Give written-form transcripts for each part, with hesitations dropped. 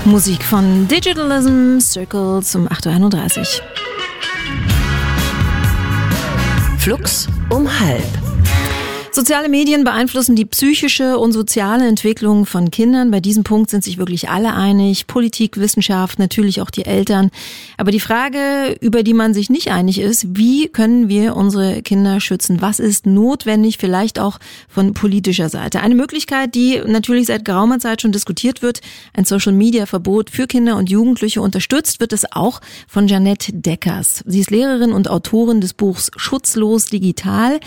Musik von Digitalism Circles um 8.31 Uhr. Flux um halb. Soziale Medien beeinflussen die psychische und soziale Entwicklung von Kindern. Bei diesem Punkt sind sich wirklich alle einig. Politik, Wissenschaft, natürlich auch die Eltern. Aber die Frage, über die man sich nicht einig ist, wie können wir unsere Kinder schützen? Was ist notwendig, vielleicht auch von politischer Seite? Eine Möglichkeit, die natürlich seit geraumer Zeit schon diskutiert wird, ein Social-Media-Verbot für Kinder und Jugendliche. Unterstützt wird es auch von Jeanette Deckers. Sie ist Lehrerin und Autorin des Buchs Schutzlos digital.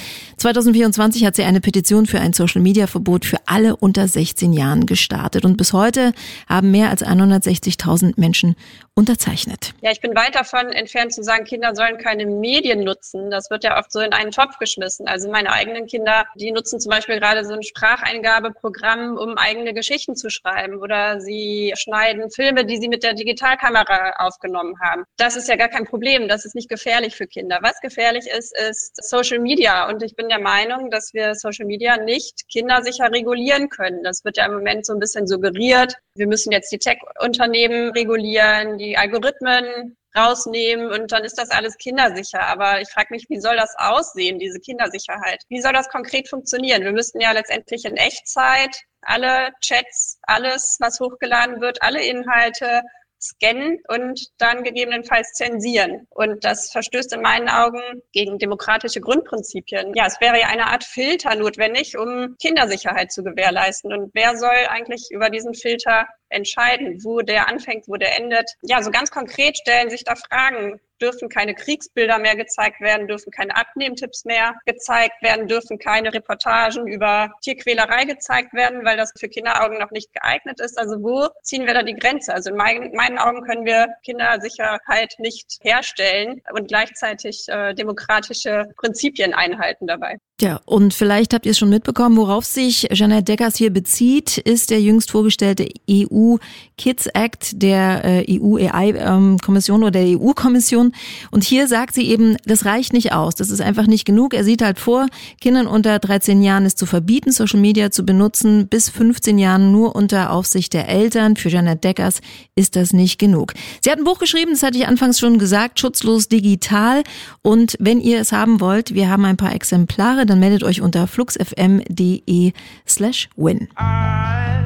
2024 hat sie eine Petition für ein Social-Media-Verbot für alle unter 16 Jahren gestartet. Und bis heute haben mehr als 160.000 Menschen unterzeichnet. Ja, ich bin weit davon entfernt zu sagen, Kinder sollen keine Medien nutzen. Das wird ja oft so in einen Topf geschmissen. Also meine eigenen Kinder, die nutzen zum Beispiel gerade so ein Spracheingabeprogramm, um eigene Geschichten zu schreiben. Oder sie schneiden Filme, die sie mit der Digitalkamera aufgenommen haben. Das ist ja gar kein Problem. Das ist nicht gefährlich für Kinder. Was gefährlich ist, ist Social Media. Und ich bin der Meinung, dass wir Social Media nicht kindersicher regulieren können. Das wird ja im Moment so ein bisschen suggeriert. Wir müssen jetzt die Tech-Unternehmen regulieren, die Algorithmen rausnehmen und dann ist das alles kindersicher. Aber ich frage mich, wie soll das aussehen, diese Kindersicherheit? Wie soll das konkret funktionieren? Wir müssten ja letztendlich in Echtzeit alle Chats, alles, was hochgeladen wird, alle Inhalte scannen und dann gegebenenfalls zensieren. Und das verstößt in meinen Augen gegen demokratische Grundprinzipien. Ja, es wäre ja eine Art Filter notwendig, um Kindersicherheit zu gewährleisten. Und wer soll eigentlich über diesen Filter entscheiden, wo der anfängt, wo der endet? Ja, so ganz konkret stellen sich da Fragen. Dürfen keine Kriegsbilder mehr gezeigt werden, dürfen keine Abnehmtipps mehr gezeigt werden, dürfen keine Reportagen über Tierquälerei gezeigt werden, weil das für Kinderaugen noch nicht geeignet ist. Also wo ziehen wir da die Grenze? Also in meinen Augen können wir Kindersicherheit nicht herstellen und gleichzeitig demokratische Prinzipien einhalten dabei. Ja, und vielleicht habt ihr es schon mitbekommen, worauf sich Jeanette Deckers hier bezieht, ist der jüngst vorgestellte EU Kids Act der EU-AI-Kommission oder der EU-Kommission. Und hier sagt sie eben, das reicht nicht aus, das ist einfach nicht genug. Er sieht halt vor, Kindern unter 13 Jahren es zu verbieten, Social Media zu benutzen, bis 15 Jahren nur unter Aufsicht der Eltern. Für Jeanette Deckers ist das nicht genug. Sie hat ein Buch geschrieben, das hatte ich anfangs schon gesagt, Schutzlos digital. Und wenn ihr es haben wollt, wir haben ein paar Exemplare, dann meldet euch unter fluxfm.de/win.